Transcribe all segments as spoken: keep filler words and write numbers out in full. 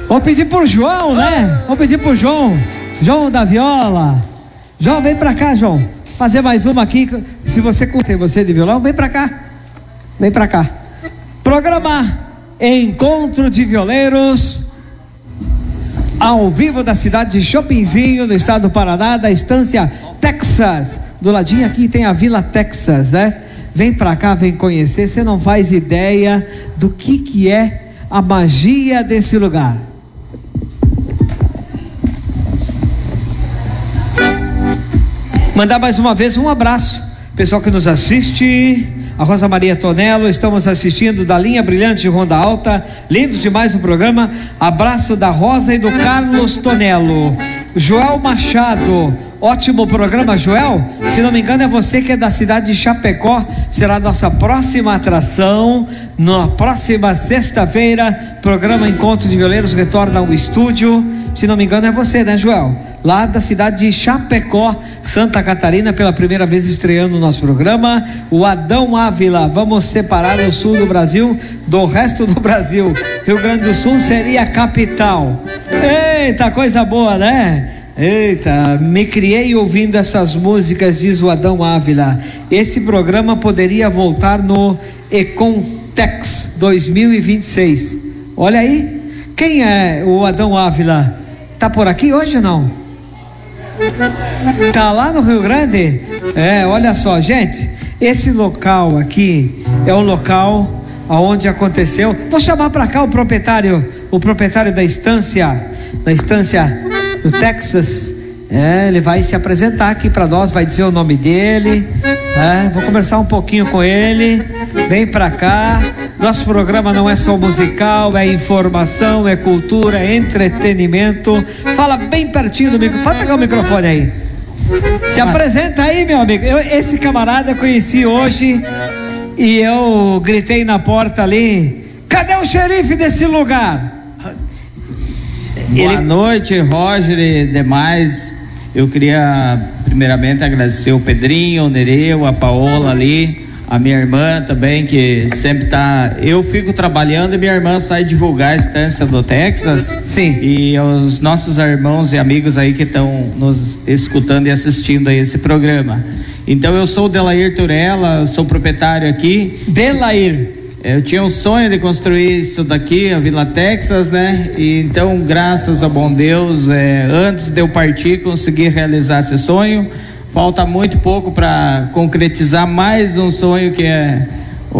Vou pedir pro João, né? Vou pedir pro João. João da viola. João, vem pra cá, João. Fazer mais uma aqui. Se você curte você de violão, vem pra cá. Vem pra cá. Programa Encontro de Violeiros, ao vivo da cidade de Chopinzinho, no estado do Paraná, da Estância Texas. Do ladinho aqui tem a Vila Texas, né? Vem pra cá, vem conhecer. Você não faz ideia do que que é a magia desse lugar. Mandar mais uma vez um abraço, pessoal que nos assiste, a Rosa Maria Tonello, estamos assistindo da linha brilhante de Ronda Alta, lindo demais o programa, abraço da Rosa e do Carlos Tonello. Joel Machado, ótimo programa, Joel, se não me engano é você que é da cidade de Chapecó, será a nossa próxima atração, na próxima sexta-feira, programa Encontro de Violeiros retorna ao estúdio, se não me engano é você, né, Joel? Lá da cidade de Chapecó, Santa Catarina, pela primeira vez estreando o nosso programa, o Adão Ávila. Vamos separar o sul do Brasil do resto do Brasil. Rio Grande do Sul seria a capital. Eita, coisa boa, né? Eita, me criei ouvindo essas músicas, diz o Adão Ávila. Esse programa poderia voltar no Econtex dois mil e vinte e seis. Olha aí, quem é o Adão Ávila? Tá por aqui hoje ou não? Tá lá no Rio Grande? É, olha só, gente, esse local aqui é o local aonde aconteceu. Vou chamar para cá o proprietário, o proprietário da estância, da estância do Texas. É, ele vai se apresentar aqui para nós, vai dizer o nome dele. É, vou conversar um pouquinho com ele. Vem para cá. Nosso programa não é só musical, é informação, é cultura, é entretenimento. Fala bem pertinho do microfone. Pode pegar o microfone aí. Se apresenta aí, meu amigo. Eu, esse camarada eu conheci hoje e eu gritei na porta ali: cadê o xerife desse lugar? Boa Ele... noite, Roger e demais. Eu queria primeiramente agradecer o Pedrinho, o Nereu, a Paola ali, a minha irmã também, que sempre tá, eu fico trabalhando e minha irmã sai divulgar a estância do Texas. Sim. E os nossos irmãos e amigos aí que estão nos escutando e assistindo a esse programa. Então eu sou o Delair Turella, sou proprietário aqui. Delair. Eu tinha um sonho de construir isso daqui, a Vila Texas, né? E então, graças ao bom Deus, é, antes de eu partir, consegui realizar esse sonho. Falta muito pouco para concretizar mais um sonho que é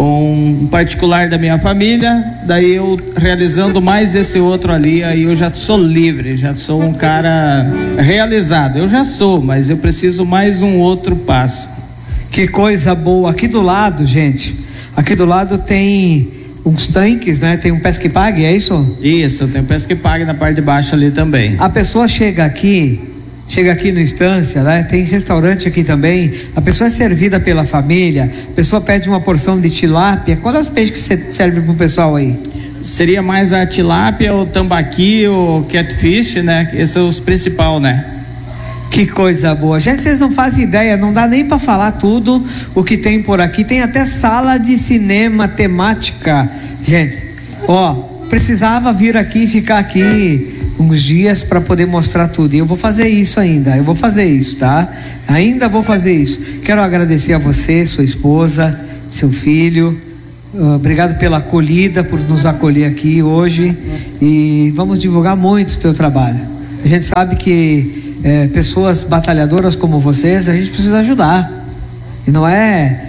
um particular da minha família. Daí eu realizando mais esse outro ali, aí eu já sou livre, já sou um cara realizado. Eu já sou, mas eu preciso mais um outro passo. Que coisa boa. Aqui do lado, gente, aqui do lado tem uns tanques, né? Tem um Pesque Pague, é isso? Isso, tem um Pesque Pague na parte de baixo ali também. A pessoa chega aqui, chega aqui no Estância, né? Tem restaurante aqui também, a pessoa é servida pela família, a pessoa pede uma porção de tilápia. Qual é os peixes que você serve pro pessoal aí? Seria mais a tilápia, o tambaqui, o catfish, né? Esses são os principais, né? Que coisa boa, gente, vocês não fazem ideia, não dá nem para falar tudo o que tem por aqui. Tem até sala de cinema temática, gente. Ó, precisava vir aqui e ficar aqui uns dias para poder mostrar tudo. E eu vou fazer isso ainda. Eu vou fazer isso, tá? Ainda vou fazer isso. Quero agradecer a você, sua esposa, seu filho. Uh, obrigado pela acolhida, por nos acolher aqui hoje. E vamos divulgar muito o teu trabalho. A gente sabe que É, pessoas batalhadoras como vocês, a gente precisa ajudar, e não é,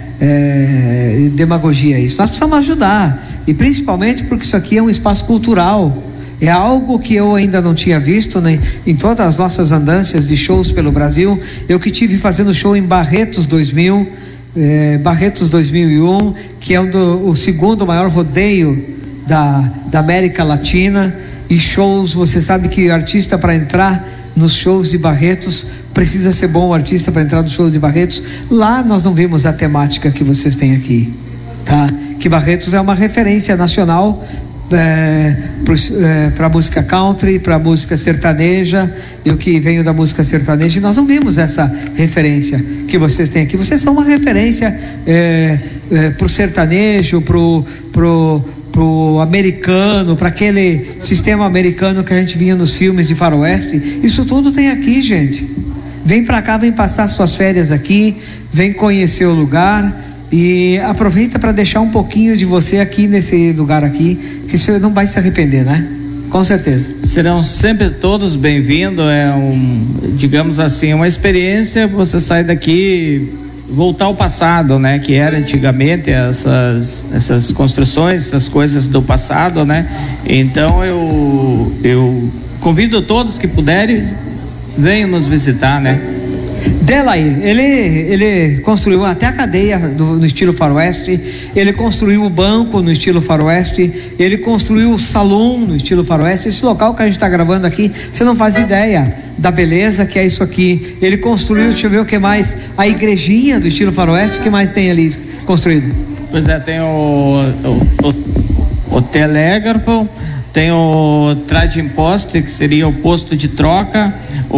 é demagogia isso, nós precisamos ajudar, e principalmente porque isso aqui é um espaço cultural, é algo que eu ainda não tinha visto, né, em todas as nossas andanças de shows pelo Brasil. Eu que tive fazendo show em Barretos dois mil, é, Barretos dois mil e um, que é um do, o segundo maior rodeio da, da América Latina, e shows, você sabe que artista para entrar nos shows de Barretos precisa ser bom artista para entrar nos shows de Barretos. Lá nós não vimos a temática que vocês têm aqui, tá? Que Barretos é uma referência nacional é, para é, música country, para música sertaneja. Eu que venho da música sertaneja, nós não vimos essa referência que vocês têm aqui. Vocês são uma referência é, é, para o sertanejo, pro pro pro americano, para aquele sistema americano que a gente vinha nos filmes de faroeste. Isso tudo tem aqui, gente. Vem para cá, vem passar suas férias aqui, vem conhecer o lugar e aproveita para deixar um pouquinho de você aqui nesse lugar aqui, que você não vai se arrepender, né? Com certeza. Serão sempre todos bem-vindos. É um, digamos assim, uma experiência. Você sai daqui, voltar ao passado, né? Que era antigamente essas essas construções, essas coisas do passado, né? Então eu eu convido todos que puderem, venham nos visitar, né? Delair, ele, ele construiu até a cadeia do, no estilo faroeste, ele construiu o banco no estilo faroeste, ele construiu o salão no estilo faroeste. Esse local que a gente está gravando aqui, você não faz ideia da beleza que é isso aqui. Ele construiu, deixa eu ver o que mais, a igrejinha do estilo faroeste. O que mais tem ali construído? Pois é, tem o, o, o, o telégrafo, tem o trading post, que seria o posto de troca,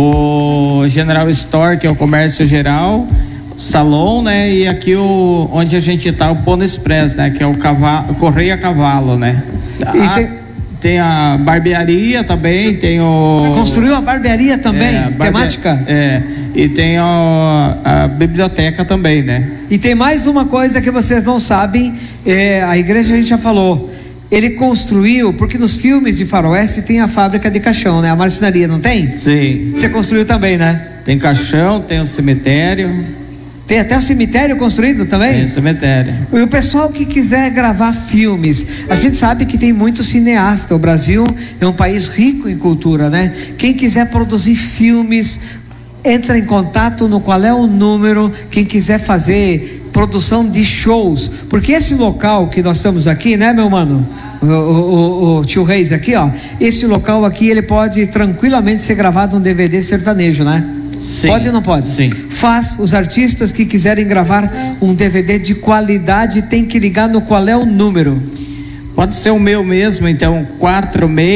o General Store, que é o comércio geral, salão, né? E aqui o, onde a gente está, o Pony Express, né? Que é o cavalo, Correia Cavalo, né? A, tem... tem a barbearia também, tem o... Construiu a barbearia também, é, barbe... temática? É, e tem a, a biblioteca também, né? E tem mais uma coisa que vocês não sabem, é, a igreja a gente já falou. Ele construiu, porque nos filmes de faroeste tem a fábrica de caixão, né? A marcenaria, não tem? Sim. Você construiu também, né? Tem caixão, tem o cemitério. Tem até o cemitério construído também? Tem o cemitério. E o pessoal que quiser gravar filmes, a gente sabe que tem muito cineasta. O Brasil é um país rico em cultura, né? Quem quiser produzir filmes, entra em contato no qual é o número. Quem quiser fazer produção de shows, porque esse local que nós estamos aqui, né, meu mano, o, o, o tio Reis aqui, ó, esse local aqui, ele pode tranquilamente ser gravado um D V D sertanejo, né? Sim. Pode ou não pode? Sim. Faz. Os artistas que quiserem gravar um D V D de qualidade tem que ligar no qual é o número. Pode ser o meu mesmo, então, quatro seis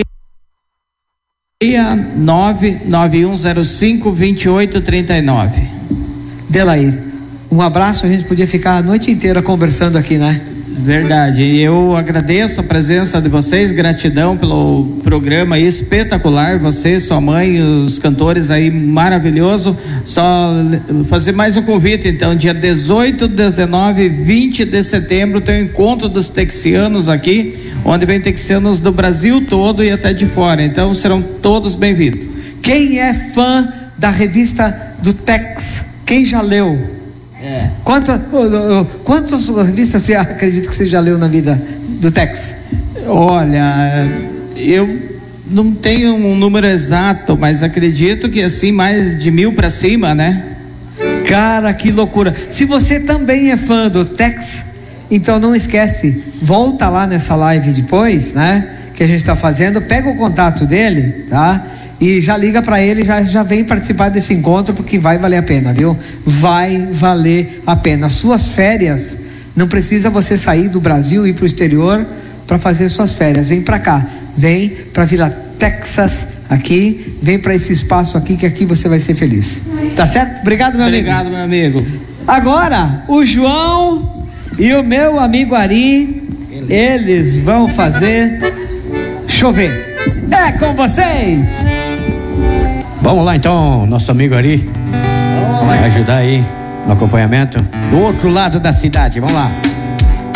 nove nove um zero cinco dois oito três nove. Delair, um abraço, a gente podia ficar a noite inteira conversando aqui, né? Verdade, e eu agradeço a presença de vocês, gratidão pelo programa espetacular, você, sua mãe, os cantores aí, maravilhoso. Só fazer mais um convite, então, dia dezoito, dezenove e vinte de setembro tem o encontro dos texianos aqui, onde vem texianos do Brasil todo e até de fora, então serão todos bem-vindos. Quem é fã da revista do Tex? Quem já leu? É. Quantas, quantas revistas você acredita que você já leu na vida do Tex? Olha, eu não tenho um número exato, mas acredito que assim, mais de mil para cima, né? Cara, que loucura. Se você também é fã do Tex, então não esquece, volta lá nessa live depois, né? Que a gente está fazendo, pega o contato dele, tá? E já liga para ele, já, já vem participar desse encontro, porque vai valer a pena, viu? Vai valer a pena. Suas férias, não precisa você sair do Brasil e ir para o exterior para fazer suas férias. Vem para cá, vem para Vila Texas aqui, vem para esse espaço aqui, que aqui você vai ser feliz. Tá certo? Obrigado, meu Obrigado, amigo. Obrigado, meu amigo. Agora, o João e o meu amigo Ari, eles vão fazer chover. É com vocês! Vamos lá então, nosso amigo Ari vai ajudar aí no acompanhamento do outro lado da cidade, vamos lá.